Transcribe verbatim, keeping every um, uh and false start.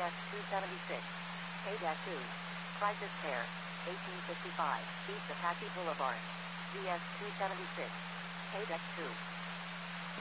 S two seventy-six. K two. Crisis Pair. eighteen fifty-five. East Apache Boulevard. D S two seventy-six. K two.